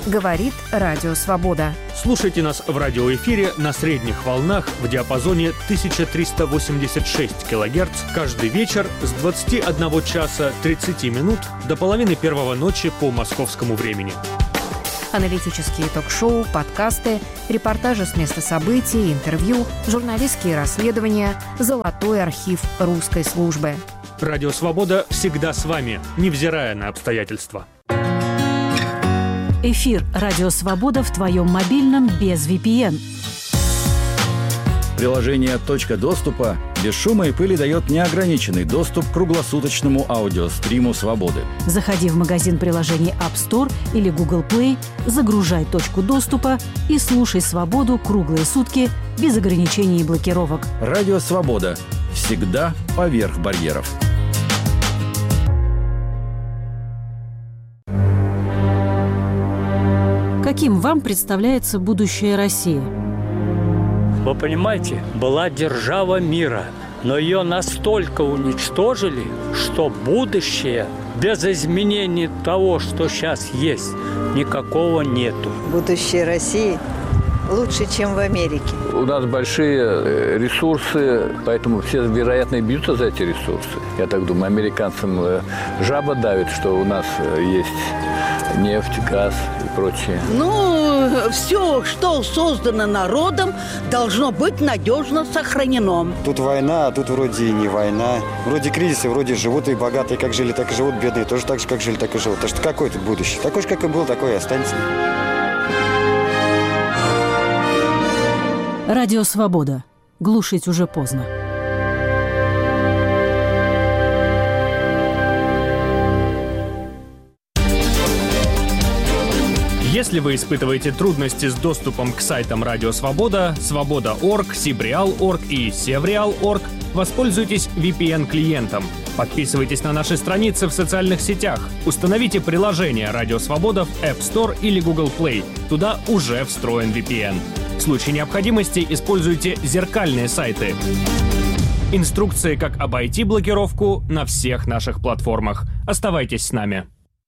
Говорит Радио Свобода. Слушайте нас в радиоэфире на средних волнах в диапазоне 1386 кГц каждый вечер с 21 часа 30 минут до половины первого ночи по московскому времени. Аналитические ток-шоу, подкасты, репортажи с места событий, интервью, журналистские расследования, золотой архив русской службы. Радио Свобода всегда с вами, невзирая на обстоятельства. Эфир «Радио Свобода» в твоем мобильном без VPN. Приложение «Точка доступа» без шума и пыли дает неограниченный доступ к круглосуточному аудиостриму «Свободы». Заходи в магазин приложений App Store или Google Play, загружай «Точку доступа» и слушай «Свободу» круглые сутки без ограничений и блокировок. Радио «Свобода». Всегда поверх барьеров. Каким вам представляется будущее России? Вы понимаете, была держава мира, но ее настолько уничтожили, что будущее без изменений того, что сейчас есть, никакого нету. Будущее России лучше, чем в Америке. У нас большие ресурсы, поэтому все, вероятно, бьются за эти ресурсы. Я так думаю, американцам жаба давит, что у нас есть нефть, газ и прочее. Все, что создано народом, должно быть надежно сохранено. Тут война, а тут вроде и не война. Вроде кризисы, вроде живут и богатые как жили, так и живут, бедные тоже так же, как жили, так и живут. Так что какое тут будущее? Такое же, как и был, такое и останется. Радио Свобода. Глушить уже поздно. Если вы испытываете трудности с доступом к сайтам Радио Свобода, Свобода.орг, Сибреал.орг и Севреал.орг, воспользуйтесь VPN-клиентом. Подписывайтесь на наши страницы в социальных сетях. Установите приложение Радио Свобода в App Store или Google Play. Туда уже встроен VPN. В случае необходимости используйте зеркальные сайты. Инструкции, как обойти блокировку, на всех наших платформах. Оставайтесь с нами.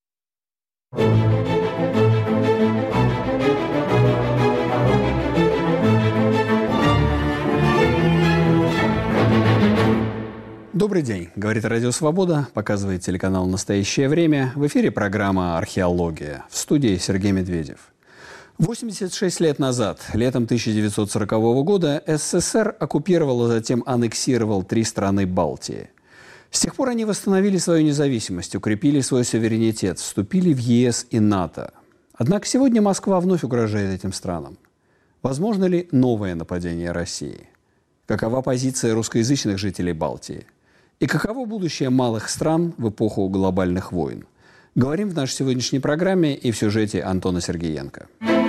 Добрый день. Говорит Радио Свобода, показывает телеканал «Настоящее время». В эфире программа «Археология». В студии Сергей Медведев. 86 лет назад, летом 1940 года, СССР оккупировал, а затем аннексировал 3 страны Балтии. С тех пор они восстановили свою независимость, укрепили свой суверенитет, вступили в ЕС и НАТО. Однако сегодня Москва вновь угрожает этим странам. Возможно ли новое нападение России? Какова позиция русскоязычных жителей Балтии? И каково будущее малых стран в эпоху глобальных войн? Говорим в нашей сегодняшней программе и в сюжете Антона Сергеенко.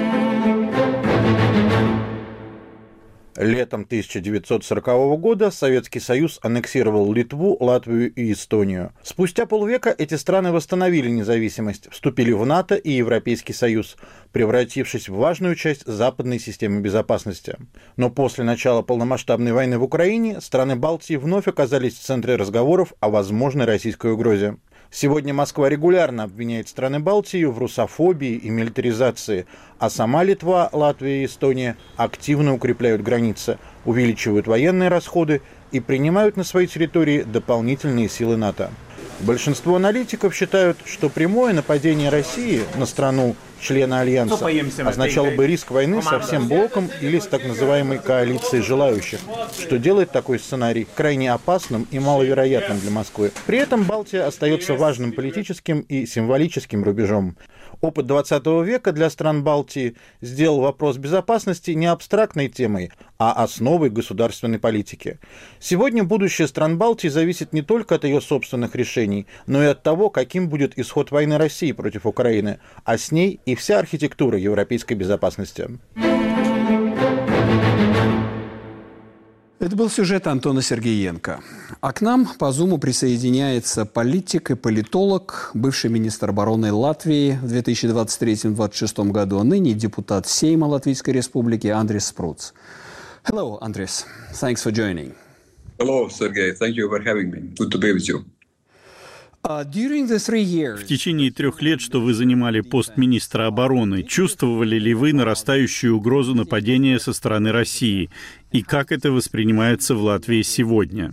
Летом 1940 года Советский Союз аннексировал Литву, Латвию и Эстонию. Спустя полвека эти страны восстановили независимость, вступили в НАТО и Европейский Союз, превратившись в важную часть западной системы безопасности. Но после начала полномасштабной войны в Украине страны Балтии вновь оказались в центре разговоров о возможной российской угрозе. Сегодня Москва регулярно обвиняет страны Балтии в русофобии и милитаризации, а сама Литва, Латвия и Эстония активно укрепляют границы, увеличивают военные расходы и принимают на своей территории дополнительные силы НАТО. Большинство аналитиков считают, что прямое нападение России на страну члена Альянса означало бы риск войны со всем блоком или с так называемой коалицией желающих, что делает такой сценарий крайне опасным и маловероятным для Москвы. При этом Балтия остается важным политическим и символическим рубежом. Опыт 20 века для стран Балтии сделал вопрос безопасности не абстрактной темой, а основой государственной политики. Сегодня будущее стран Балтии зависит не только от ее собственных решений, но и от того, каким будет исход войны России против Украины, а с ней и вся архитектура европейской безопасности. Это был сюжет Антона Сергеенко. А к нам по Зуму присоединяется политик и политолог, бывший министр обороны Латвии в 2023-2026 году, а ныне депутат Сейма Латвийской Республики Андрис Спруц. Hello, Andris. Thanks for joining. Hello, Sergey. Thank you for having me. Good to be with you. В течение 3 лет, что вы занимали пост министра обороны, чувствовали ли вы нарастающую угрозу нападения со стороны России? И как это воспринимается в Латвии сегодня?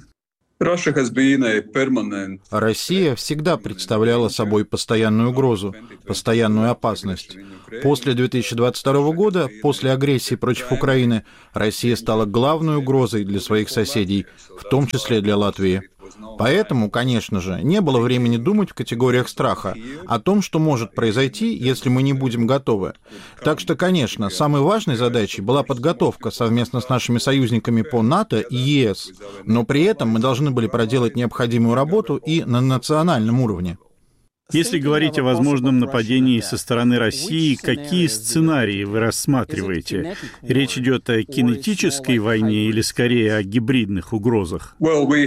Россия всегда представляла собой постоянную угрозу, постоянную опасность. После 2022 года, после агрессии против Украины, Россия стала главной угрозой для своих соседей, в том числе для Латвии. Поэтому, конечно же, не было времени думать в категориях страха, о том, что может произойти, если мы не будем готовы. Так что, конечно, самой важной задачей была подготовка совместно с нашими союзниками по НАТО и ЕС, но при этом мы должны были проделать необходимую работу и на национальном уровне. Если говорить о возможном нападении со стороны России, какие сценарии вы рассматриваете? Речь идет о кинетической войне или скорее о гибридных угрозах?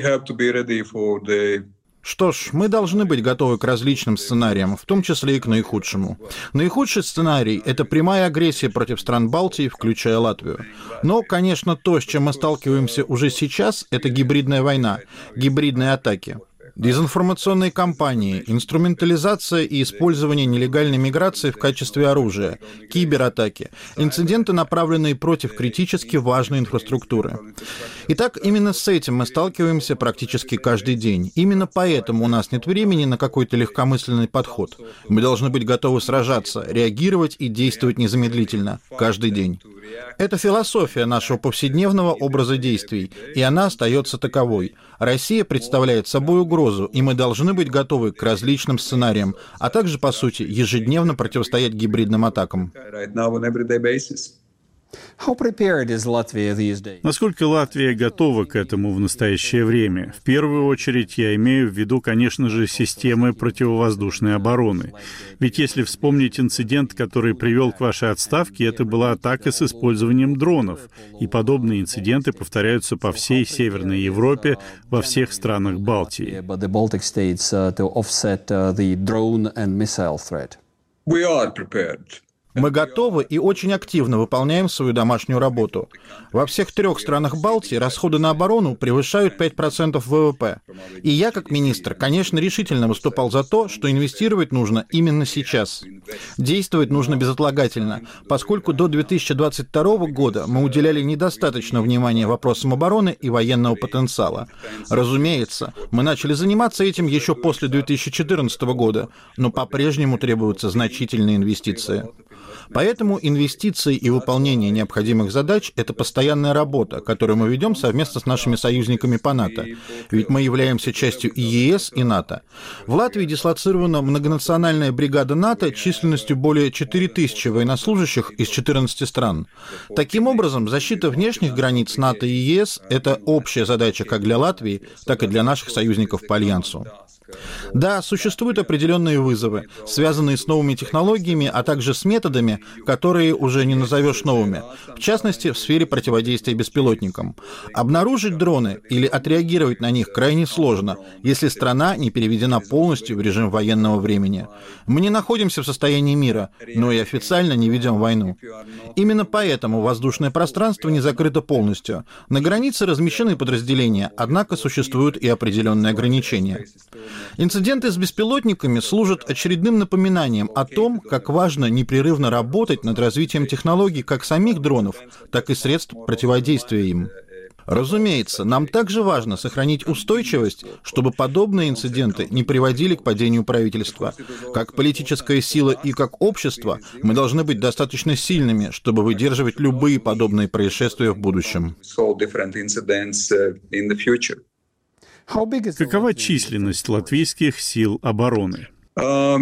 Что ж, мы должны быть готовы к различным сценариям, в том числе и к наихудшему. Наихудший сценарий – это прямая агрессия против стран Балтии, включая Латвию. Но, конечно, то, с чем мы сталкиваемся уже сейчас, это гибридная война, гибридные атаки. Дезинформационные кампании, инструментализация и использование нелегальной миграции в качестве оружия, кибератаки, инциденты, направленные против критически важной инфраструктуры. Итак, именно с этим мы сталкиваемся практически каждый день. Именно поэтому у нас нет времени на какой-то легкомысленный подход. Мы должны быть готовы сражаться, реагировать и действовать незамедлительно, каждый день. Это философия нашего повседневного образа действий, и она остается таковой. Россия представляет собой угрозу, и мы должны быть готовы к различным сценариям, а также, по сути, ежедневно противостоять гибридным атакам. Насколько Латвия готова к этому в настоящее время? В первую очередь я имею в виду, конечно же, системы противовоздушной обороны. Ведь если вспомнить инцидент, который привел к вашей отставке, это была атака с использованием дронов. И подобные инциденты повторяются по всей Северной Европе, во всех странах Балтии. Мы готовы и очень активно выполняем свою домашнюю работу. Во всех 3 странах Балтии расходы на оборону превышают 5% ВВП. И я, как министр, конечно, решительно выступал за то, что инвестировать нужно именно сейчас. Действовать нужно безотлагательно, поскольку до 2022 года мы уделяли недостаточно внимания вопросам обороны и военного потенциала. Разумеется, мы начали заниматься этим еще после 2014 года, но по-прежнему требуются значительные инвестиции. Поэтому инвестиции и выполнение необходимых задач – это постоянная работа, которую мы ведем совместно с нашими союзниками по НАТО. Ведь мы являемся частью и ЕС, и НАТО. В Латвии дислоцирована многонациональная бригада НАТО численностью более 4000 военнослужащих из 14 стран. Таким образом, защита внешних границ НАТО и ЕС – это общая задача как для Латвии, так и для наших союзников по Альянсу. Да, существуют определенные вызовы, связанные с новыми технологиями, а также с методами, которые уже не назовешь новыми, в частности, в сфере противодействия беспилотникам. Обнаружить дроны или отреагировать на них крайне сложно, если страна не переведена полностью в режим военного времени. Мы не находимся в состоянии мира, но и официально не ведем войну. Именно поэтому воздушное пространство не закрыто полностью. На границе размещены подразделения, однако существуют и определенные ограничения. Инциденты с беспилотниками служат очередным напоминанием о том, как важно непрерывно работать над развитием технологий как самих дронов, так и средств противодействия им. Разумеется, нам также важно сохранить устойчивость, чтобы подобные инциденты не приводили к падению правительства. Как политическая сила и как общество мы должны быть достаточно сильными, чтобы выдерживать любые подобные происшествия в будущем. Какова численность латвийских сил обороны? А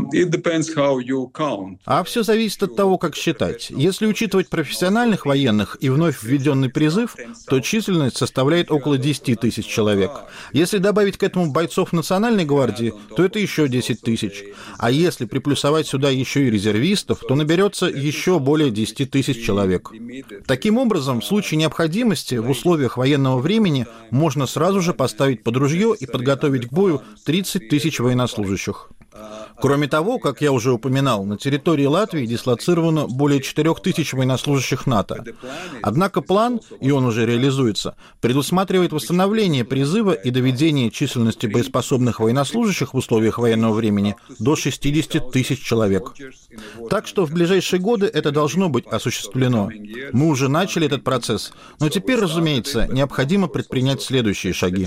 все зависит от того, как считать. Если учитывать профессиональных военных и вновь введенный призыв, то численность составляет около 10 тысяч человек. Если добавить к этому бойцов Национальной гвардии, то это еще 10 тысяч. А если приплюсовать сюда еще и резервистов, то наберется еще более 10 тысяч человек. Таким образом, в случае необходимости в условиях военного времени можно сразу же поставить под ружье и подготовить к бою 30 тысяч военнослужащих. Кроме того, как я уже упоминал, на территории Латвии дислоцировано более 4000 военнослужащих НАТО. Однако план, и он уже реализуется, предусматривает восстановление призыва и доведение численности боеспособных военнослужащих в условиях военного времени до 60 тысяч человек. Так что в ближайшие годы это должно быть осуществлено. Мы уже начали этот процесс, но теперь, разумеется, необходимо предпринять следующие шаги.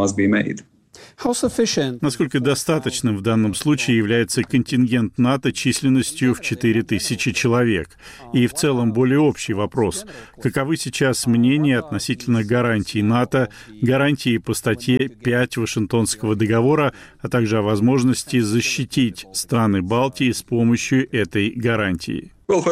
Насколько достаточным в данном случае является контингент НАТО численностью в 4000 человек? И в целом более общий вопрос. Каковы сейчас мнения относительно гарантий НАТО, гарантии по статье 5 Вашингтонского договора, а также о возможности защитить страны Балтии с помощью этой гарантии?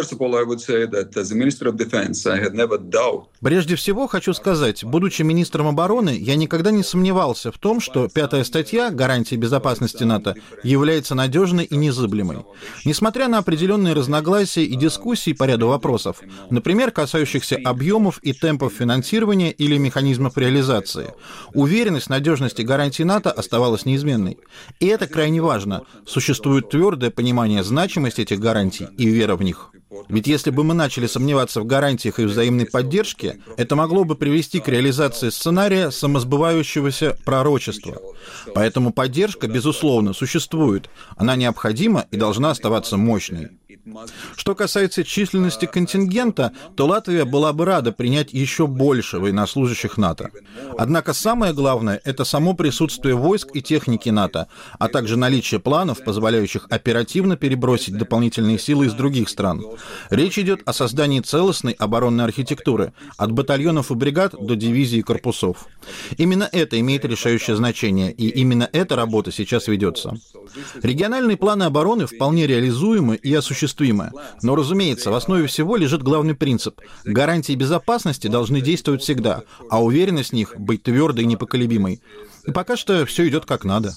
Прежде всего, хочу сказать, будучи министром обороны, я никогда не сомневался в том, что 5-я статья гарантии безопасности НАТО является надежной и незыблемой. Несмотря на определенные разногласия и дискуссии по ряду вопросов, например, касающихся объемов и темпов финансирования или механизмов реализации, уверенность в надежности гарантий НАТО оставалась неизменной. И это крайне важно. Существует твердое понимание значимости этих гарантий и вера в них. Ведь если бы мы начали сомневаться в гарантиях и взаимной поддержке, это могло бы привести к реализации сценария самосбывающегося пророчества. Поэтому поддержка, безусловно, существует. Она необходима и должна оставаться мощной. Что касается численности контингента, то Латвия была бы рада принять еще больше военнослужащих НАТО. Однако самое главное – это само присутствие войск и техники НАТО, а также наличие планов, позволяющих оперативно перебросить дополнительные силы из других стран. Речь идет о создании целостной оборонной архитектуры, от батальонов и бригад до дивизий и корпусов. Именно это имеет решающее значение, и именно эта работа сейчас ведется. Региональные планы обороны вполне реализуемы и осуществимы, но, разумеется, в основе всего лежит главный принцип – гарантии безопасности должны действовать всегда, а уверенность в них быть твердой и непоколебимой. И пока что все идет как надо.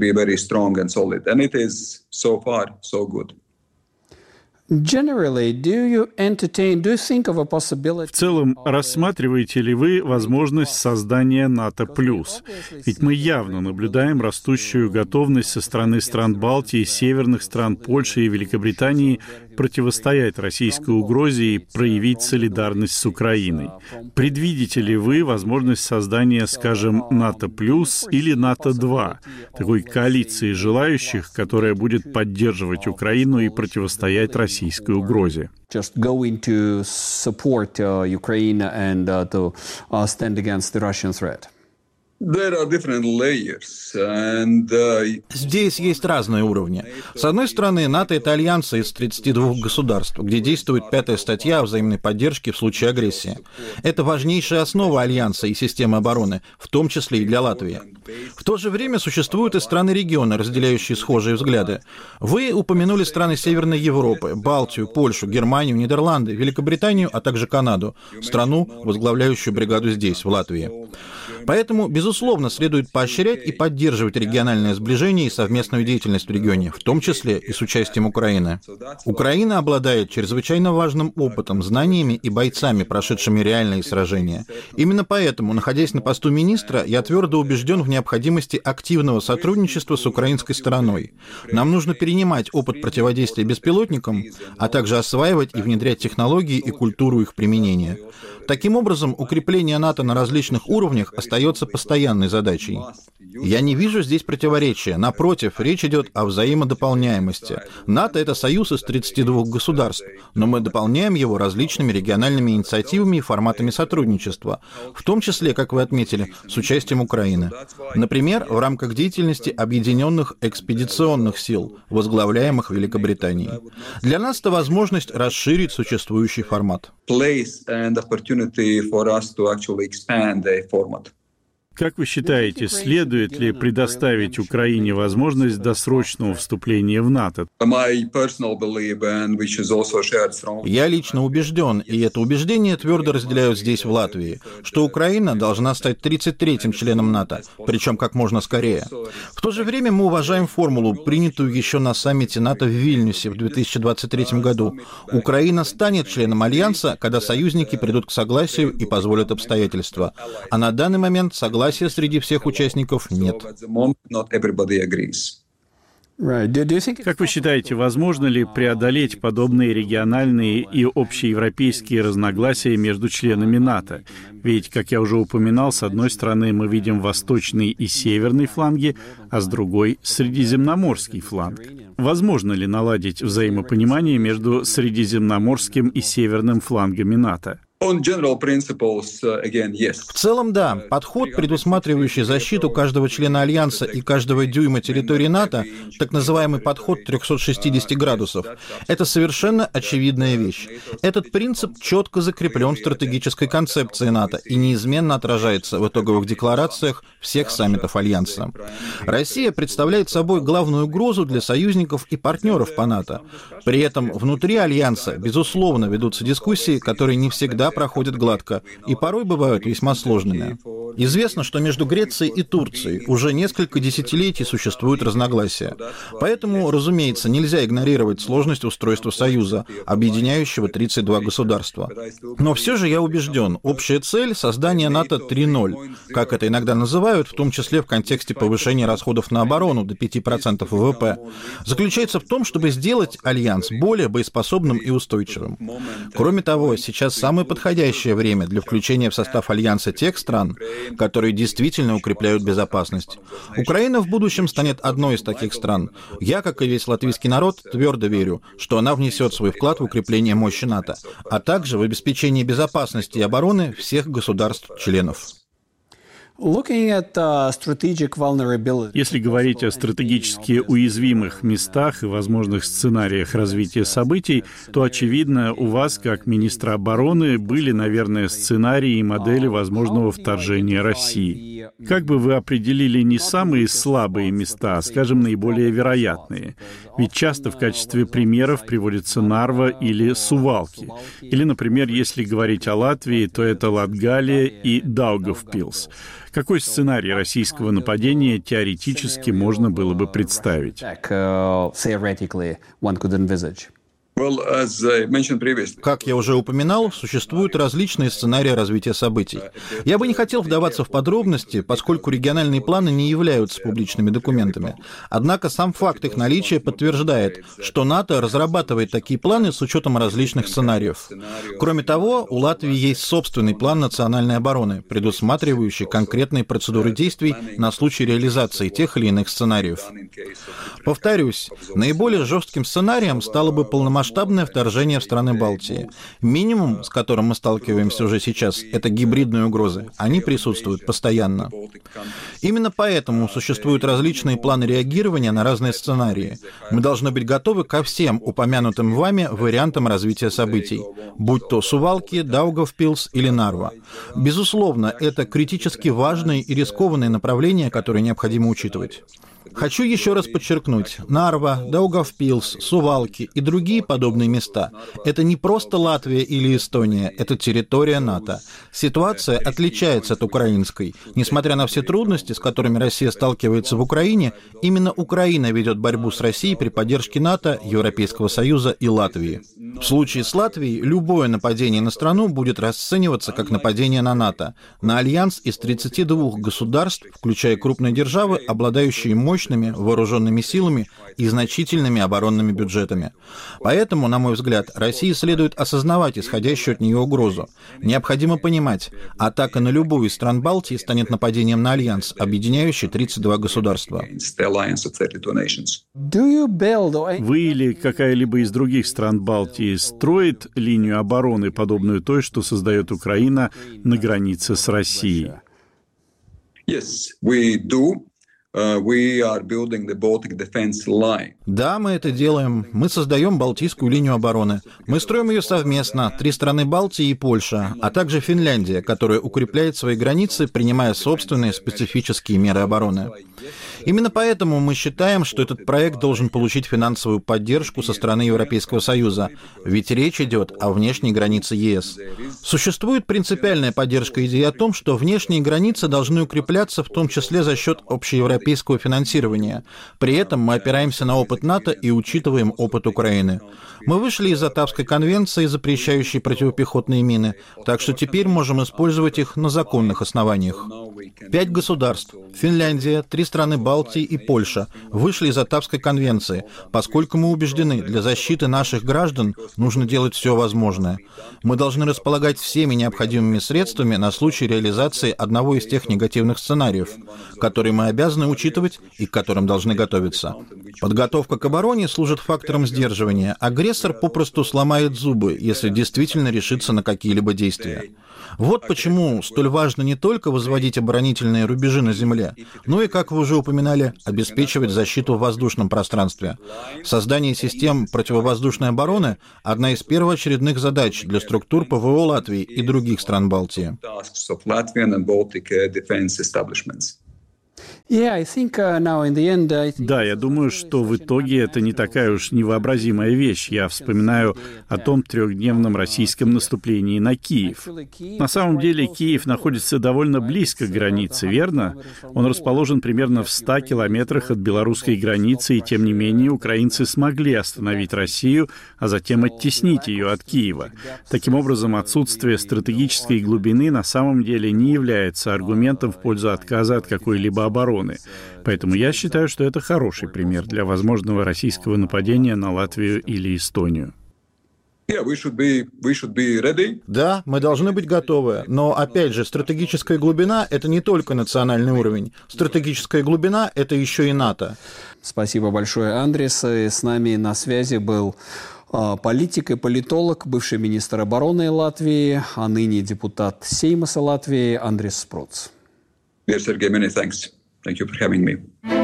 В целом, рассматриваете ли вы возможность создания НАТО+? Ведь мы явно наблюдаем растущую готовность со стороны стран Балтии, северных стран Польши и Великобритании противостоять российской угрозе и проявить солидарность с Украиной. Предвидите ли вы возможность создания, скажем, НАТО+ или НАТО-2, такой коалиции желающих, которая будет поддерживать Украину и противостоять российской угрозе? Just going to support Ukraine and to stand against the Russian threat. Здесь есть разные уровни. С одной стороны, НАТО — это альянс из 32 государств, где действует 5-я статья о взаимной поддержке в случае агрессии. Это важнейшая основа альянса и системы обороны, в том числе и для Латвии. В то же время существуют и страны региона, разделяющие схожие взгляды. Вы упомянули страны Северной Европы, Балтию, Польшу, Германию, Нидерланды, Великобританию, а также Канаду, страну, возглавляющую бригаду здесь, в Латвии. Поэтому, безусловно, следует поощрять и поддерживать региональное сближение и совместную деятельность в регионе, в том числе и с участием Украины. Украина обладает чрезвычайно важным опытом, знаниями и бойцами, прошедшими реальные сражения. Именно поэтому, находясь на посту министра, я твердо убежден в необходимости активного сотрудничества с украинской стороной. Нам нужно перенимать опыт противодействия беспилотникам, а также осваивать и внедрять технологии и культуру их применения. Таким образом, укрепление НАТО на различных уровнях остается постоянной задачей. Я не вижу здесь противоречия. Напротив, речь идет о взаимодополняемости. НАТО — это союз из 32 государств, но мы дополняем его различными региональными инициативами и форматами сотрудничества, в том числе, как вы отметили, с участием Украины. Например, в рамках деятельности объединенных экспедиционных сил, возглавляемых Великобританией. Для нас это возможность расширить существующий формат. Как вы считаете, следует ли предоставить Украине возможность досрочного вступления в НАТО? Я лично убежден, и это убеждение твердо разделяют здесь, в Латвии, что Украина должна стать 33-м членом НАТО, причем как можно скорее. В то же время мы уважаем формулу, принятую еще на саммите НАТО в Вильнюсе в 2023 году. Украина станет членом Альянса, когда союзники придут к согласию и позволят обстоятельства. А на данный момент согласия среди всех участников нет. Как вы считаете, возможно ли преодолеть подобные региональные и общеевропейские разногласия между членами НАТО? Ведь, как я уже упоминал, с одной стороны мы видим восточный и северный фланги, а с другой — средиземноморский фланг. Возможно ли наладить взаимопонимание между средиземноморским и северным флангами НАТО? В целом, да. Подход, предусматривающий защиту каждого члена Альянса и каждого дюйма территории НАТО, так называемый подход 360 градусов, это совершенно очевидная вещь. Этот принцип четко закреплен в стратегической концепции НАТО и неизменно отражается в итоговых декларациях всех саммитов Альянса. Россия представляет собой главную угрозу для союзников и партнеров по НАТО. При этом внутри Альянса, безусловно, ведутся дискуссии, которые не всегда проходят гладко и порой бывают весьма сложными. Известно, что между Грецией и Турцией уже несколько десятилетий существуют разногласия. Поэтому, разумеется, нельзя игнорировать сложность устройства Союза, объединяющего 32 государства. Но все же я убежден, общая цель — создание НАТО 3.0, как это иногда называют, в том числе в контексте повышения расходов на оборону до 5% ВВП, заключается в том, чтобы сделать Альянс более боеспособным и устойчивым. Кроме того, сейчас самое подходящее время для включения в состав Альянса тех стран, которые действительно укрепляют безопасность. Украина в будущем станет одной из таких стран. Я, как и весь латвийский народ, твердо верю, что она внесет свой вклад в укрепление мощи НАТО, а также в обеспечение безопасности и обороны всех государств-членов. Если говорить о стратегически уязвимых местах и возможных сценариях развития событий, то, очевидно, у вас, как министра обороны, были, наверное, сценарии и модели возможного вторжения России. Как бы вы определили не самые слабые места, а, скажем, наиболее вероятные? Ведь часто в качестве примеров приводятся Нарва или Сувалки. Или, например, если говорить о Латвии, то это Латгалия и Даугавпилс. Какой сценарий российского нападения теоретически можно было бы представить? Как я уже упоминал, существуют различные сценарии развития событий. Я бы не хотел вдаваться в подробности, поскольку региональные планы не являются публичными документами. Однако сам факт их наличия подтверждает, что НАТО разрабатывает такие планы с учетом различных сценариев. Кроме того, у Латвии есть собственный план национальной обороны, предусматривающий конкретные процедуры действий на случай реализации тех или иных сценариев. Повторюсь, наиболее жестким сценарием стало бы полномасштабное вторжение в страны Балтии. Минимум, с которым мы сталкиваемся уже сейчас, это гибридные угрозы. Они присутствуют постоянно. Именно поэтому существуют различные планы реагирования на разные сценарии. Мы должны быть готовы ко всем упомянутым вами вариантам развития событий, будь то Сувалки, Даугавпилс или Нарва. Безусловно, это критически важные и рискованные направления, которые необходимо учитывать. Хочу еще раз подчеркнуть, Нарва, Даугавпилс, Сувалки и другие подобные места — это не просто Латвия или Эстония, это территория НАТО. Ситуация отличается от украинской. Несмотря на все трудности, с которыми Россия сталкивается в Украине, именно Украина ведет борьбу с Россией при поддержке НАТО, Европейского Союза и Латвии. В случае с Латвией любое нападение на страну будет расцениваться как нападение на НАТО, на альянс из 32 государств, включая крупные державы, обладающие мощными вооруженными силами и значительными оборонными бюджетами. Поэтому, на мой взгляд, России следует осознавать исходящую от нее угрозу. Необходимо понимать, атака на любую из стран Балтии станет нападением на альянс, объединяющий 32 государства. Вы или какая-либо из других стран Балтии строит линию обороны, подобную той, что создает Украина на границе с Россией? Да, мы это делаем. Мы создаем Балтийскую линию обороны. Мы строим ее совместно, 3 страны Балтии и Польша, а также Финляндия, которая укрепляет свои границы, принимая собственные специфические меры обороны. Именно поэтому мы считаем, что этот проект должен получить финансовую поддержку со стороны Европейского Союза, ведь речь идет о внешней границе ЕС. Существует принципиальная поддержка идеи о том, что внешние границы должны укрепляться в том числе за счет общеевропейского финансирования. При этом мы опираемся на опыт НАТО и учитываем опыт Украины. Мы вышли из Оттавской конвенции, запрещающей противопехотные мины, так что теперь можем использовать их на законных основаниях. 5 государств — Финляндия, 3 страны Балтии и Польша вышли из Оттавской конвенции, поскольку мы убеждены, для защиты наших граждан нужно делать все возможное. Мы должны располагать всеми необходимыми средствами на случай реализации одного из тех негативных сценариев, которые мы обязаны учитывать и к которым должны готовиться. Подготовка к обороне служит фактором сдерживания. Агрессор попросту сломает зубы, если действительно решится на какие-либо действия. Вот почему столь важно не только возводить оборонительные рубежи на земле, но и, как вы уже упоминали, обеспечивать защиту в воздушном пространстве. Создание систем противовоздушной обороны – одна из первоочередных задач для структур ПВО Латвии и других стран Балтии. Да, я думаю, что в итоге это не такая уж невообразимая вещь. Я вспоминаю о том трехдневном российском наступлении на Киев. На самом деле Киев находится довольно близко к границе, верно? Он расположен примерно в 100 километрах от белорусской границы, и тем не менее украинцы смогли остановить Россию, а затем оттеснить ее от Киева. Таким образом, отсутствие стратегической глубины на самом деле не является аргументом в пользу отказа от какой-либо обороны. Поэтому я считаю, что это хороший пример для возможного российского нападения на Латвию или Эстонию. Да, мы должны быть готовы, но, опять же, стратегическая глубина – это не только национальный уровень. Стратегическая глубина – это еще и НАТО. Спасибо большое, Андрис. И с нами на связи был политик и политолог, бывший министр обороны Латвии, а ныне депутат Сеймаса Латвии Андрис Спруц. Thank you for having me.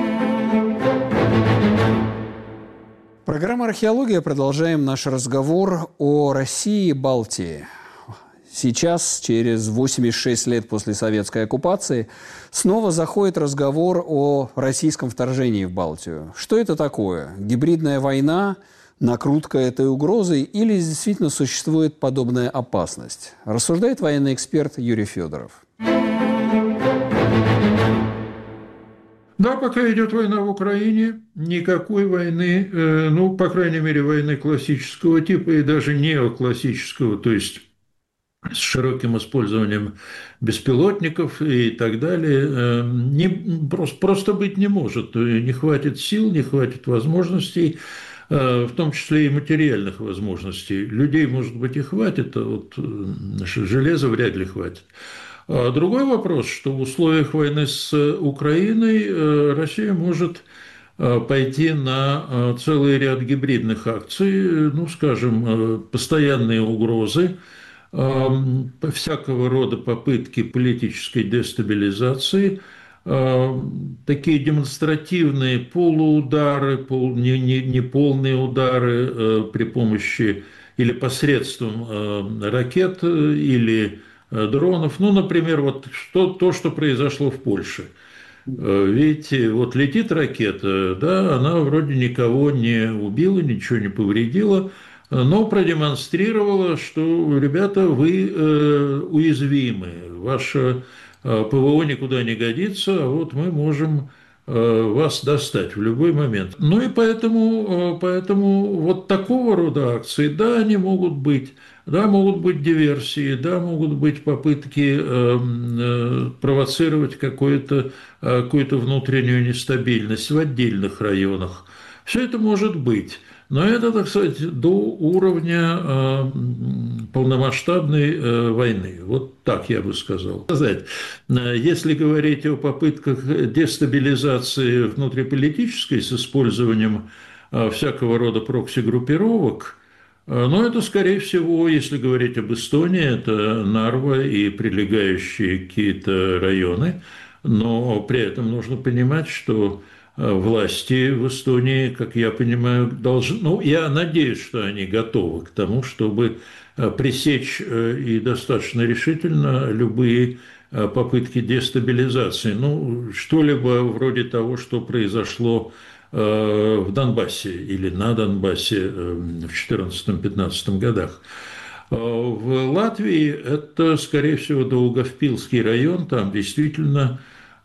Программа «Археология». Продолжаем наш разговор о России и Балтии. Сейчас, через 86 лет после советской оккупации, снова заходит разговор о российском вторжении в Балтию. Что это такое? Гибридная война, накрутка этой угрозы или действительно существует подобная опасность? Рассуждает военный эксперт Юрий Федоров. Да, пока идет война в Украине, никакой войны, по крайней мере, войны классического типа и даже неоклассического, то есть с широким использованием беспилотников и так далее, просто быть не может. Не хватит сил, не хватит возможностей, в том числе и материальных возможностей. Людей, может быть, и хватит, а вот железа вряд ли хватит. Другой вопрос, что в условиях войны с Украиной Россия может пойти на целый ряд гибридных акций, скажем, постоянные угрозы, всякого рода попытки политической дестабилизации, такие демонстративные полуудары, неполные удары при помощи или посредством ракет или дронов. Например, вот то, что произошло в Польше. Видите, вот летит ракета, да, она вроде никого не убила, ничего не повредила, но продемонстрировала, что, ребята, вы уязвимы, ваше ПВО никуда не годится, а вот мы можем вас достать в любой момент. И поэтому вот такого рода акции, да, они могут быть. Да, могут быть диверсии, да, могут быть попытки провоцировать какую-то внутреннюю нестабильность в отдельных районах. Все это может быть. Но это, так сказать, до уровня полномасштабной войны. Вот так я бы сказал. Если говорить о попытках дестабилизации внутриполитической с использованием всякого рода прокси-группировок, это, скорее всего, если говорить об Эстонии, это Нарва и прилегающие какие-то районы. Но при этом нужно понимать, что власти в Эстонии, как я понимаю, должны... я надеюсь, что они готовы к тому, чтобы пресечь и достаточно решительно любые попытки дестабилизации. Что-либо вроде того, что произошло в Донбассе или на Донбассе в 2014-2015 годах. В Латвии это, скорее всего, Даугавпилский район, там действительно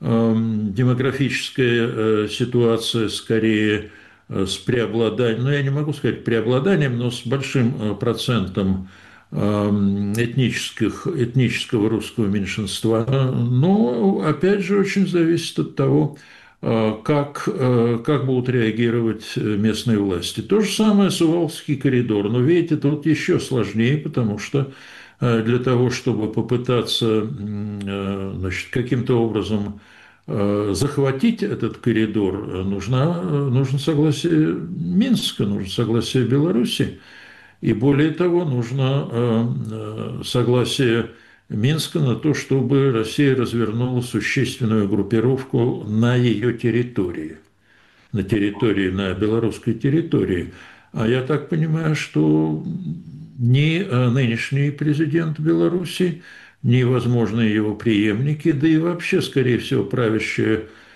демографическая ситуация скорее с преобладанием, я не могу сказать преобладанием, но с большим процентом этнического русского меньшинства. Но, опять же, очень зависит от того, как будут реагировать местные власти. То же самое Сувалский коридор. Но видите, тут еще сложнее, потому что для того, чтобы попытаться каким-то образом захватить этот коридор, нужно согласие Минска, нужно согласие Беларуси. И более того, нужно согласие Минска на то, чтобы Россия развернула существенную группировку на ее территории, на белорусской территории. А я так понимаю, что ни нынешний президент Беларуси, ни, возможно, его преемники, да и вообще, скорее всего, правящая